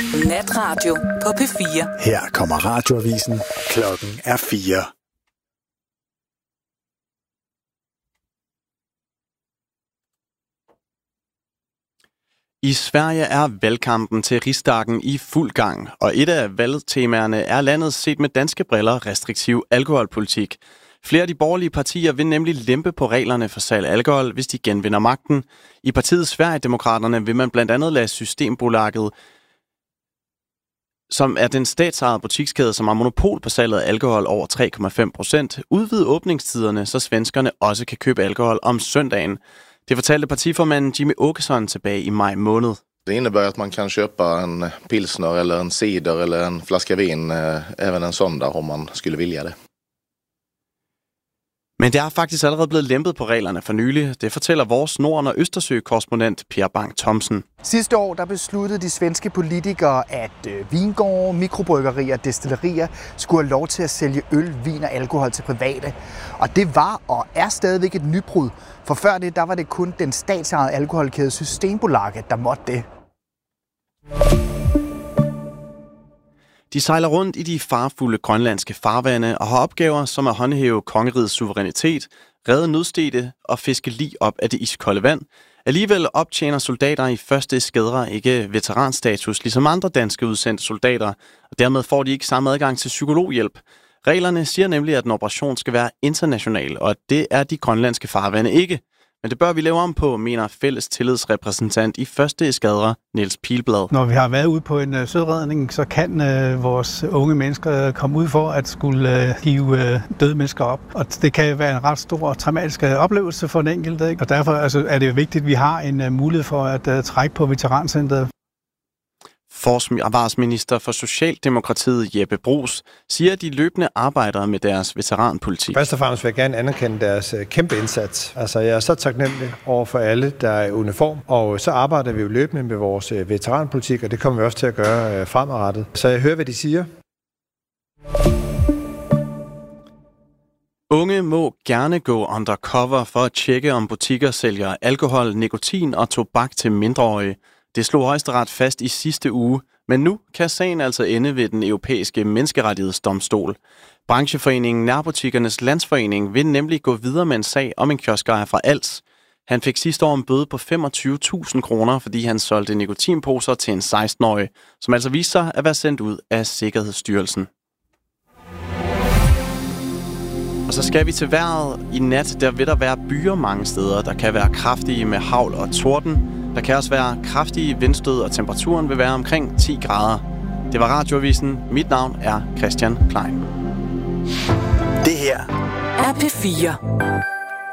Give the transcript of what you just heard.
Natradio på P4. Her kommer radioavisen. Klokken er 4. I Sverige er valgkampen til Riksdagen i fuld gang, og et af valgtemaerne er landets set med danske briller restriktiv alkoholpolitik. Flere af de borgerlige partier vil nemlig lempe på reglerne for salg af alkohol, hvis de genvinder magten. I partiet Sverigedemokraterne vil man blandt andet lade Systembolaget, som er den statsejede butikskæde, som har monopol på salget af alkohol over 3,5%, udvide åbningstiderne, så svenskerne også kan købe alkohol om søndagen. Det fortalte partiformanden Jimmie Åkesson tilbage i maj måned. Det innebär att man kan köpa en pilsner eller en cider eller en flaska vin även en söndag om man skulle vilja det. Men det er faktisk allerede blevet lempet på reglerne for nylig. Det fortæller vores Norden- og Østersø-korrespondent Per Bang Thomsen. Sidste år der besluttede de svenske politikere, at vingårde, mikrobryggerier og destillerier skulle have lov til at sælge øl, vin og alkohol til private. Og det var og er stadigvæk et nybrud. For før det, der var det kun den statsejede alkoholkæde Systembolaget, der måtte det. De sejler rundt i de farfulde grønlandske farvande og har opgaver som at håndhæve kongerigets suverænitet, redde nødstedte og fiske lig op af det iskolde vand. Alligevel optjener soldater i første eskadre ikke veteranstatus, ligesom andre danske udsendte soldater, og dermed får de ikke samme adgang til psykologhjælp. Reglerne siger nemlig, at en operation skal være international, og at det er de grønlandske farvande ikke. Men det bør vi lave om på, mener fælles tillidsrepræsentant i første eskadre, Niels Pilblad. Når vi har været ude på en søredning, så kan vores unge mennesker komme ud for at skulle hive døde mennesker op. Og det kan være en ret stor og traumatisk oplevelse for den enkelte. Og derfor er det vigtigt, at vi har en mulighed for at trække på veterancentret. Forsvarsminister for Socialdemokratiet Jeppe Bruus siger, at de løbende arbejder med deres veteranpolitik. Først og fremmest vil jeg gerne anerkende deres kæmpe indsats. Altså, jeg er så taknemmelig over for alle, der er i uniform, og så arbejder vi jo løbende med vores veteranpolitik, og det kommer vi også til at gøre fremadrettet. Så jeg hører, hvad de siger. Unge må gerne gå undercover for at tjekke, om butikker sælger alkohol, nikotin og tobak til mindreårige. Det slog Højesteret fast i sidste uge, men nu kan sagen altså ende ved den europæiske menneskerettighedsdomstol. Brancheforeningen Nærbutikkernes Landsforening vil nemlig gå videre med en sag om en kioskejer fra Als. Han fik sidste år en bøde på 25.000 kroner, fordi han solgte nikotinposer til en 16-årig, som altså viste sig at være sendt ud af Sikkerhedsstyrelsen. Og så skal vi til vejret. I nat der vil der være byer mange steder, der kan være kraftige med hagl og torden. Der kan også være kraftige vindstød, og temperaturen vil være omkring 10 grader. Det var Radioavisen. Mit navn er Christian Klein. Det her er P4.